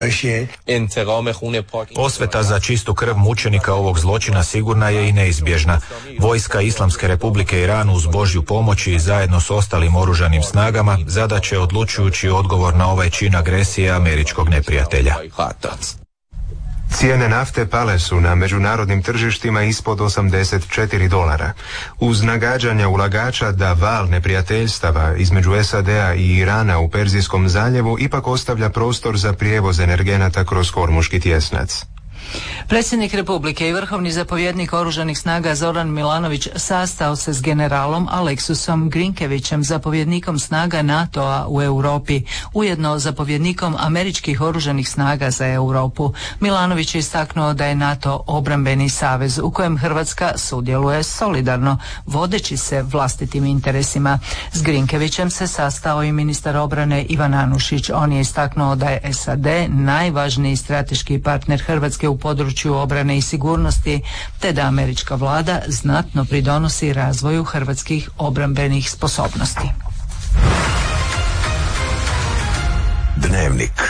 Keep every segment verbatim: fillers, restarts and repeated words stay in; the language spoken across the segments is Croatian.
Osveta za čistu krv mučenika ovog zločina sigurna je i neizbježna. Vojska Islamske republike Iran uz Božju pomoć i zajedno s ostalim oružanim snagama zadaće odlučujući odgovor na ovaj čin agresije američkog neprijatelja. Cijene nafte pale su na međunarodnim tržištima ispod osamdeset četiri dolara. Uz nagađanja ulagača da val neprijateljstava između S A D-a i Irana u Perzijskom zaljevu ipak ostavlja prostor za prijevoz energenata kroz Hormuški tjesnac. Predsjednik Republike i vrhovni zapovjednik oružanih snaga Zoran Milanović sastao se s generalom Aleksusom Grinkevićem, zapovjednikom snaga NATO-a u Europi, ujedno zapovjednikom američkih oružanih snaga za Europu. Milanović je istaknuo da je NATO obrambeni savez u kojem Hrvatska sudjeluje solidarno, vodeći se vlastitim interesima. S Grinkevićem se sastao i ministar obrane Ivan Anušić. On je istaknuo da je S A D najvažniji strateški partner Hrvatske u području obrane i sigurnosti, te da američka vlada znatno pridonosi razvoju hrvatskih obrambenih sposobnosti. Dnevnik.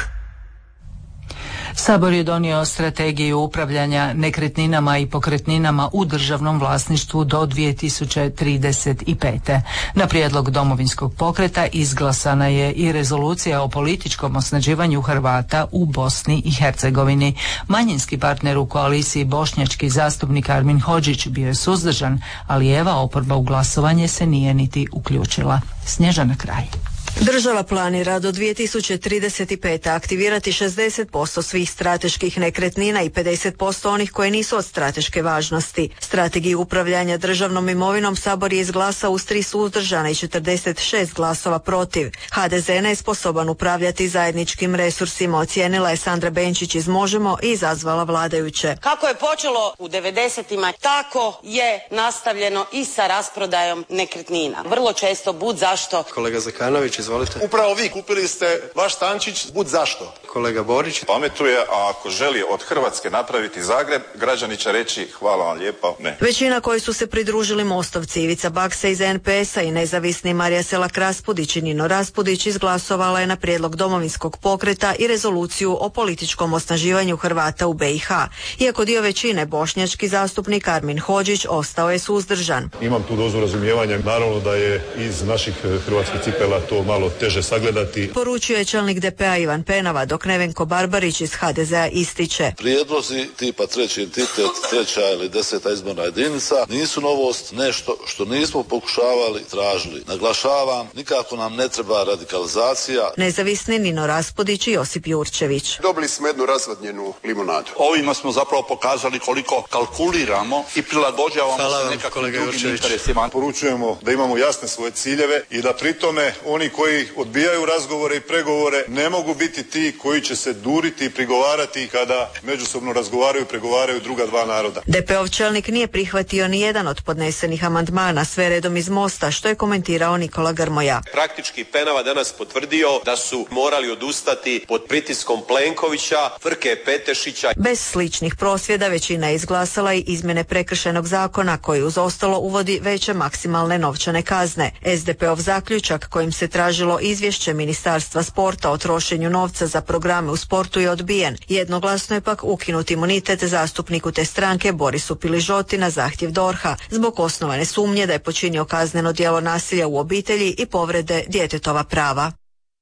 Sabor je donio strategiju upravljanja nekretninama i pokretninama u državnom vlasništvu do dvije tisuće trideset pete. Na prijedlog Domovinskog pokreta izglasana je i rezolucija o političkom osnaživanju Hrvata u Bosni i Hercegovini. Manjinski partner u koaliciji bošnjački zastupnik Armin Hodžić bio je suzdržan, ali lijeva oporba u glasovanje se nije niti uključila. Snježana Kralj. Država planira do dvije tisuće trideset pete. aktivirati šezdeset posto svih strateških nekretnina i pedeset posto onih koje nisu od strateške važnosti. Strategiju upravljanja državnom imovinom Sabor je izglasao uz tri suzdržana i četrdeset šest glasova protiv. H D Z ne sposoban upravljati zajedničkim resursima, ocijenila je Sandra Benčić iz Možemo i izazvala vladajuće. Kako je počelo u devedesetima, tako je nastavljeno i sa rasprodajom nekretnina. Vrlo često bud zašto. Kolega Zekanović, izvolite. Upravo vi kupili ste vaš stančić, bud zašto? Kolega Borić. Pametuje, a ako želi od Hrvatske napraviti Zagreb, građani će reći hvala vam lijepa, ne. Većina koji su se pridružili Mostovci, Ivica Baksa iz N P S-a i nezavisni Marija Selak Raspudić i Nino Raspudić, izglasovala je na prijedlog Domovinskog pokreta i rezoluciju o političkom osnaživanju Hrvata u B i H. Iako dio većine, bošnjački zastupnik Armin Hodžić ostao je suzdržan. Imam tu dozu razumijevanja, naravno da je iz naših hrvatskih cipela to malo teže sagledati. Poručio je čelnik D P A Ivan Penava, dok Nevenko Barbarić iz H D Z-a ističe. Prijedlozi tipa treći entitet, treća ili deseta izborna jedinica nisu novost, nešto što nismo pokušavali, tražili. Naglašavam, nikako nam ne treba radikalizacija. Nezavisni Nino Raspudić i Josip Jurčević. Dobili smo jednu razvodnjenu limunadu. Ovima smo zapravo pokazali koliko kalkuliramo i prilagođavamo Hvala se nekakvim drugim Jurčević. interesima. Poručujemo da imamo jasne svoje ciljeve i da pri tome oni koji odbijaju razgovore i pregovore ne mogu biti ti koji će se duriti i prigovarati kada međusobno razgovaraju i pregovaraju druga dva naroda. D P-ov čelnik nije prihvatio ni jedan od podnesenih amandmana, sve redom iz Mosta, što je komentirao Nikola Grmoja. Praktički Penava danas potvrdio da su morali odustati pod pritiskom Plenkovića, Frke Petešića. Bez sličnih prosvjeda većina je izglasala i izmjene prekršajnog zakona koji uz ostalo uvodi veće maksimalne novčane kazne. S D P-ov zaključak kojim se tražilo izvješće Ministarstva sporta o trošenju novca za programe u sportu je odbijen. Jednoglasno je pak ukinut imunitet zastupniku te stranke Borisu Piližoti na zahtjev D O R H-a zbog osnovane sumnje da je počinio kazneno djelo nasilja u obitelji i povrede djetetova prava.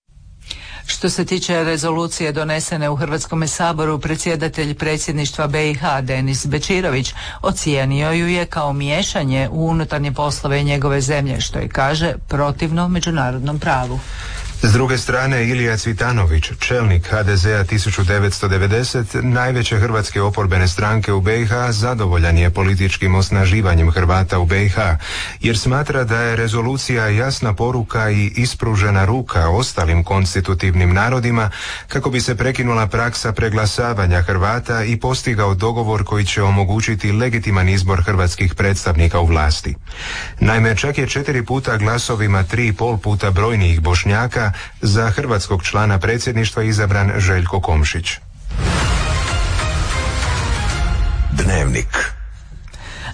Što se tiče rezolucije donesene u Hrvatskome saboru, predsjedatelj predsjedništva B i H Denis Bečirović ocijenio ju je kao miješanje u unutarnje poslove njegove zemlje, što je, kaže, protivno međunarodnom pravu. S druge strane, Ilija Cvitanović, čelnik H D Z-a tisuću devetsto devedeset, najveće hrvatske oporbene stranke u B i H, zadovoljan je političkim osnaživanjem Hrvata u B i H, jer smatra da je rezolucija jasna poruka i ispružena ruka ostalim konstitutivnim narodima kako bi se prekinula praksa preglasavanja Hrvata i postigao dogovor koji će omogućiti legitiman izbor hrvatskih predstavnika u vlasti. Naime, čak je četiri puta glasovima tri i pol puta brojnijih Bošnjaka za hrvatskog člana predsjedništva izabran Željko Komšić. Dnevnik.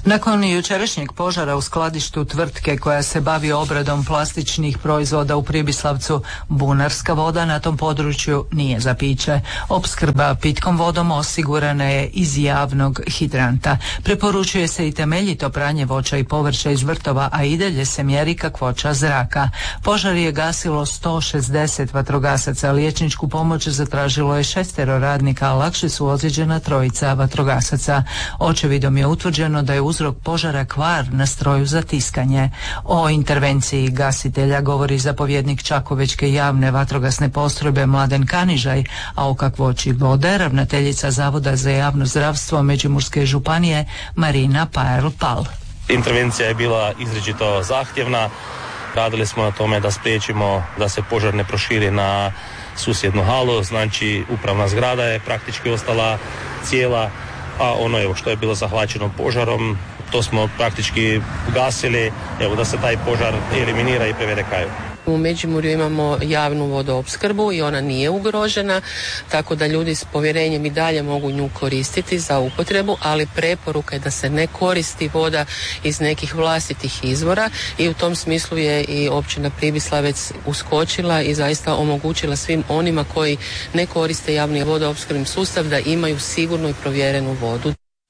Nakon jučerašnjeg požara u skladištu tvrtke koja se bavi obradom plastičnih proizvoda u Pribislavcu, bunarska voda na tom području nije za piće. Opskrba pitkom vodom osigurana je iz javnog hidranta. Preporučuje se i temeljito pranje voća i povrća iz vrtova, a i dalje se mjeri kakvoća zraka. Požar je gasilo sto šezdeset vatrogasaca, liječničku pomoć zatražilo je šestero radnika, a lakše su ozlijeđena trojica vatrogasaca. Očevidom je utvrđeno da je uzrok požara kvar na stroju za tiskanje. O intervenciji gasitelja govori zapovjednik Čakovečke javne vatrogasne postrojbe Mladen Kanižaj, a o kakvoći vode ravnateljica Zavoda za javno zdravstvo Međimurske županije Marina Pajerl-Pal. Intervencija je bila izričito zahtjevna. Radili smo na tome da spriječimo da se požar ne proširi na susjednu halu, znači upravna zgrada je praktički ostala cijela, a ono evo što je bilo zahvaćeno požarom, to smo praktički gasili, evo da se taj požar eliminira i privede kraju. U Međimurju imamo javnu vodoopskrbu i ona nije ugrožena, tako da ljudi s povjerenjem i dalje mogu nju koristiti za upotrebu, ali preporuka je da se ne koristi voda iz nekih vlastitih izvora i u tom smislu je i općina Pribislavec uskočila i zaista omogućila svim onima koji ne koriste javni vodoopskrbni sustav da imaju sigurnu i provjerenu vodu.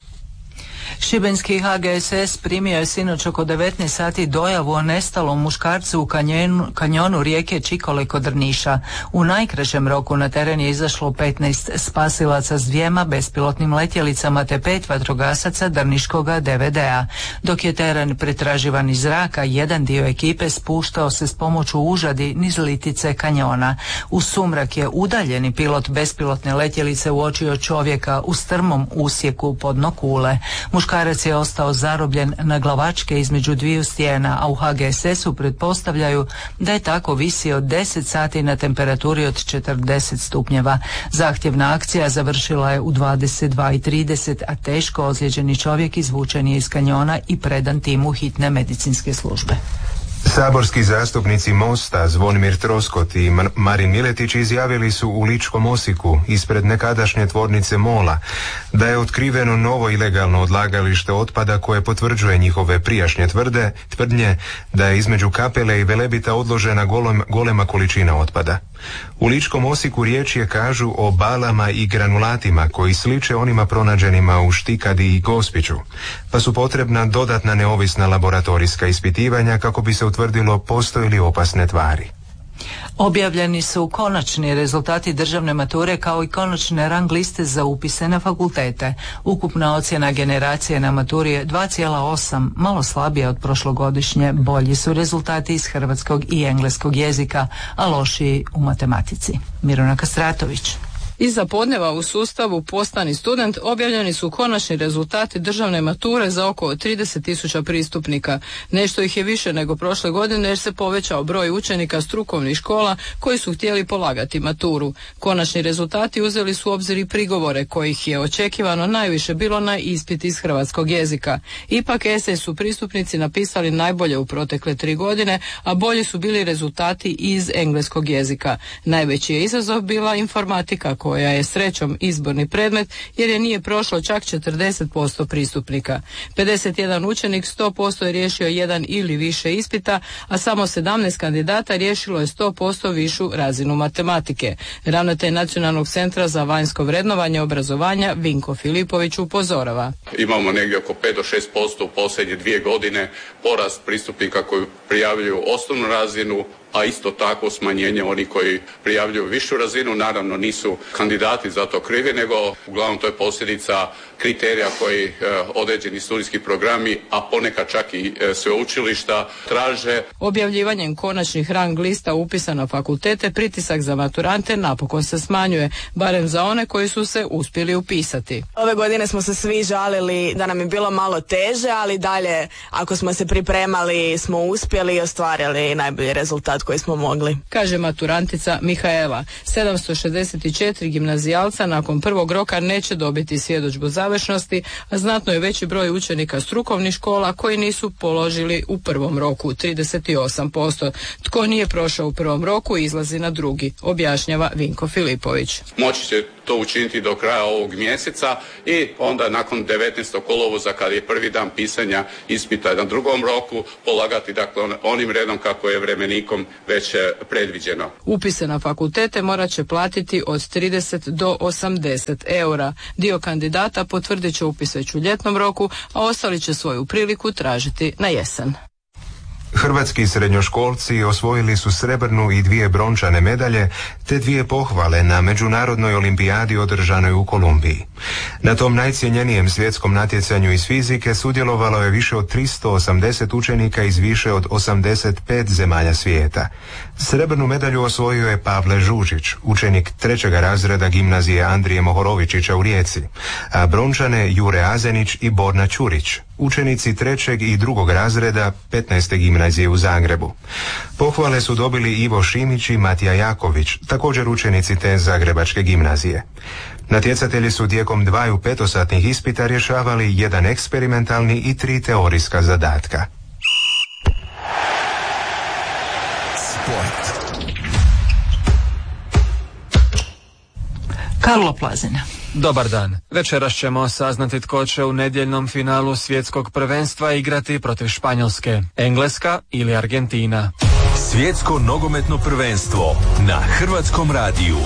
Šibenski H G S S primio je sinoć oko devetnaest sati dojavu o nestalom muškarcu u kanjonu, kanjonu rijeke Čikole kod Drniša. U najkraćem roku na teren je izašlo petnaest spasilaca s dvijema bespilotnim letjelicama te pet vatrogasaca Drniškoga D V D-a. Dok je teren pretraživan iz zraka, jedan dio ekipe spuštao se s pomoću užadi niz litice kanjona. U sumrak je udaljeni pilot bespilotne letjelice uočio čovjeka u strmom usjeku pod dno kule. Muškarac je ostao zarobljen na glavačke između dviju stijena, a u H G S S-u pretpostavljaju da je tako visio deset sati na temperaturi od četrdeset stupnjeva. Zahtjevna akcija završila je u dvadeset dva i trideset, a teško ozlijeđeni čovjek izvučen je iz kanjona i predan timu hitne medicinske službe. Saborski zastupnici Mosta Zvonimir Troskot i Marin Miletić izjavili su u Ličkom Osijeku ispred nekadašnje tvornice Mola da je otkriveno novo ilegalno odlagalište otpada koje potvrđuje njihove prijašnje tvrde, tvrdnje da je između Kapele i Velebita odložena golem, golema količina otpada. U Ličkom Osijeku riječ je, kažu, o balama i granulatima koji sliče onima pronađenima u Štikadi i Gospiću, pa su potrebna dodatna neovisna laboratorijska ispitivanja kako bi se utvrdilo postoje li opasne tvari. Objavljeni su konačni rezultati državne mature kao i konačne rang liste za upise na fakultete. Ukupna ocjena generacije na maturi je dva zarez osam, malo slabije od prošlogodišnje. Bolji su rezultati iz hrvatskog i engleskog jezika, a lošiji u matematici. Miruna Kastratović. Iza podneva u sustavu Postani student objavljeni su konačni rezultati državne mature za oko trideset tisuća pristupnika. Nešto ih je više nego prošle godine jer se povećao broj učenika strukovnih škola koji su htjeli polagati maturu. Konačni rezultati uzeli su u obzir i prigovore kojih je očekivano najviše bilo na ispit iz hrvatskog jezika. Ipak esej su pristupnici napisali najbolje u protekle tri godine, a bolji su bili rezultati iz engleskog jezika. Najveći je izazov bila informatika, koja je srećom izborni predmet jer je nije prošlo čak četrdeset posto pristupnika. pedeset jedan učenik sto posto je riješio jedan ili više ispita, a samo sedamnaest kandidata riješilo je sto posto višu razinu matematike. Ravnatelj Nacionalnog centra za vanjsko vrednovanje obrazovanja Vinko Filipović upozorava. Imamo negdje oko pet do šest posto u posljednje dvije godine porast pristupnika koji prijavljuju osnovnu razinu, a isto tako smanjenje onih koji prijavljuju višu razinu. Naravno nisu kandidati za to krivi, nego uglavnom to je posljedica kriterija koji e, određeni studijski programi, a ponekad čak i e, sveučilišta traže. Objavljivanjem konačnih rang lista upisa na fakultete pritisak za maturante napokon se smanjuje, barem za one koji su se uspjeli upisati. Ove godine smo se svi žalili da nam je bilo malo teže, ali dalje ako smo se pripremali smo uspjeli i ostvarili najbolji rezultat koji smo mogli, kaže maturantica Mihaela. sedamsto šezdeset četiri gimnazijalca nakon prvog roka neće dobiti svjedodžbu završnosti, a znatno je veći broj učenika strukovnih škola koji nisu položili u prvom roku, trideset osam posto. Tko nije prošao u prvom roku izlazi na drugi, objašnjava Vinko Filipović. Moći će to učiniti do kraja ovog mjeseca i onda nakon devetnaestog kolovoza kad je prvi dan pisanja ispita na drugom roku polagati dakle onim redom kako je vremenikom već predviđeno. Upise na fakultete morat će platiti od trideset do osamdeset eura. Dio kandidata potvrdit će upis već u ljetnom roku, a ostali će svoju priliku tražiti na jesen. Hrvatski srednjoškolci osvojili su srebrnu i dvije brončane medalje te dvije pohvale na Međunarodnoj olimpijadi održanoj u Kolumbiji. Na tom najcjenjenijem svjetskom natjecanju iz fizike sudjelovalo je više od tristo osamdeset učenika iz više od osamdeset pet zemalja svijeta. Srebrnu medalju osvojio je Pavle Žužić, učenik trećeg razreda gimnazije Andrije Mohorovičića u Rijeci, a brončane Jure Azenić i Borna Ćurić, učenici trećeg i drugog razreda petnaeste gimnazije u Zagrebu. Pohvale su dobili Ivo Šimić i Matija Jaković, također učenici te Zagrebačke gimnazije. Natjecatelji su tijekom dvaju petosatnih ispita rješavali jedan eksperimentalni i tri teorijska zadatka. Sport. Karlo Plazina. Dobar dan. Večeras ćemo saznati tko će u nedjeljnom finalu svjetskog prvenstva igrati protiv Španjolske, Engleska ili Argentina. Svjetsko nogometno prvenstvo na Hrvatskom radiju.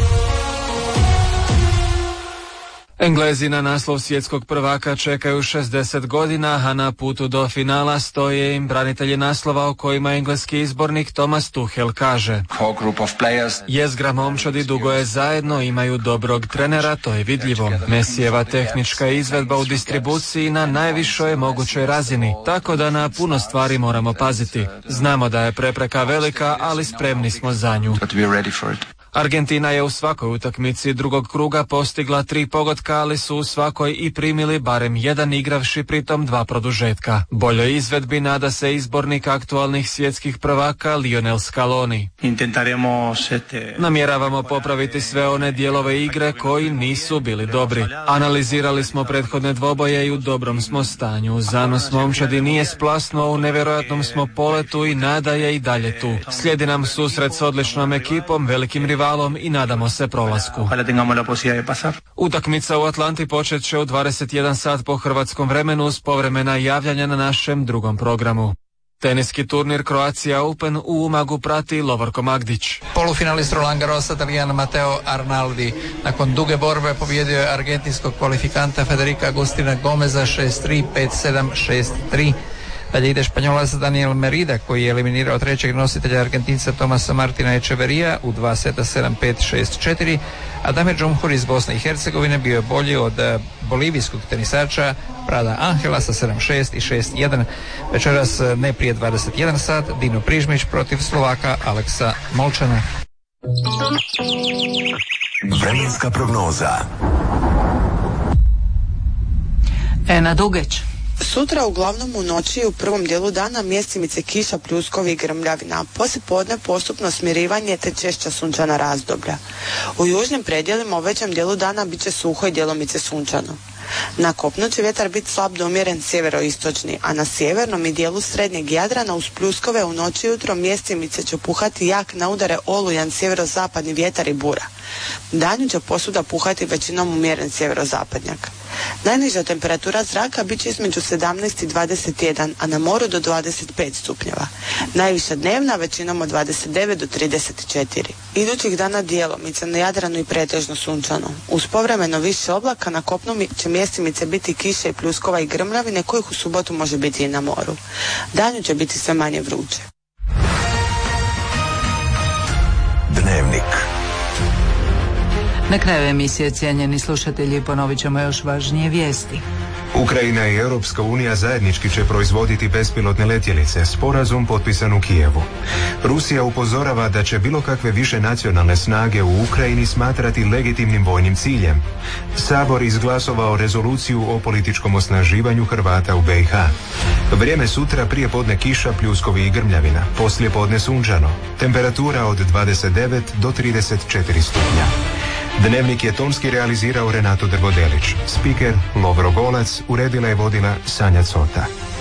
Englezi na naslov svjetskog prvaka čekaju šezdeset godina, a na putu do finala stoje im branitelji naslova o kojima engleski izbornik Thomas Tuchel kaže: jezgra momčadi dugo je zajedno, imaju dobrog trenera, to je vidljivo. Mesijeva tehnička izvedba u distribuciji na najvišoj je mogućoj razini, tako da na puno stvari moramo paziti. Znamo da je prepreka velika, ali spremni smo za nju. Argentina je u svakoj utakmici drugog kruga postigla tri pogotka, ali su u svakoj i primili barem jedan, igravši pritom dva produžetka. Boljoj izvedbi nada se izbornik aktualnih svjetskih prvaka Lionel Scaloni. Namjeravamo popraviti sve one dijelove igre koji nisu bili dobri. Analizirali smo prethodne dvoboje i u dobrom smo stanju. Zanos momčadi nije splasnuo, u nevjerojatnom smo poletu i nada je i dalje tu. Slijedi nam susret s odličnom ekipom, velikim rivalom i nadamo se prolasku. Utakmica u Atlanti počet će u dvadeset jedan sat po hrvatskom vremenu s povremena javljanja na našem drugom programu. Teniski turnir Croatia Open u Umagu prati Lovorko Magdić. Polufinalist Roland Garrosa, Talijan Matteo Arnaldi, nakon duge borbe pobjedio je argentinskog kvalifikanta Federica Agustina Gomeza šest tri, pet sedam, šest tri. Dalje ide Španjolac Daniel Merida koji je eliminirao trećeg nositelja Argentinca Tomasa Martina Echeverija u dva seta sedam pet, šest četiri, a Damir Džumhur iz Bosne i Hercegovine bio je bolji od bolivijskog tenisača Prada Angela sa sedam šest i šest jedan. Večeras ne prije dvadeset jedan sat Dino Prižmić protiv Slovaka Aleksa Molčana. Vremenska prognoza. Ena Dugeć. Sutra uglavnom u noći i u prvom dijelu dana mjestimice kiša, pljuskovi i grmljavina, a poslije podne postupno smirivanje te češća sunčana razdoblja. U južnim predjelima u većem dijelu dana bit će suho i djelomice sunčano. Na kopnu će vjetar biti slab do umjeren sjeveroistočni, a na sjevernom i dijelu srednjeg Jadrana uz pljuskove u noći i jutro mjestimice će puhati jak na udare olujan sjeverozapadni vjetar i bura. Danju će posuda puhati većinom umjeren sjeverozapadnjak. Najniža temperatura zraka bit će između sedamnaest i dvadeset jedan, a na moru do dvadeset pet stupnjeva. Najviša dnevna većinom od dvadeset devet do trideset četiri. Idućih dana djelomice na Jadranu i pretežno sunčano. Uz povremeno više oblaka na kopnu će mjestimice biti kiše i pljuskova i grmljavine kojih u subotu može biti i na moru. Danju će biti sve manje vruće. Dnevnik. Na kraju emisije, cijenjeni slušatelji, ponovit ćemo još važnije vijesti. Ukrajina i Europska unija zajednički će proizvoditi bespilotne letjelice, sporazum potpisan u Kijevu. Rusija upozorava da će bilo kakve više nacionalne snage u Ukrajini smatrati legitimnim vojnim ciljem. Sabor izglasovao rezoluciju o političkom osnaživanju Hrvata u B i H. Vrijeme sutra prije podne kiša, pljuskovi i grmljavina, poslije podne sunčano. Temperatura od dvadeset devet do trideset četiri stupnja. Dnevnik je tonski realizirao Renato Drvodelić. Spiker Lovro Golac, uredila je vodila Sanja Cota.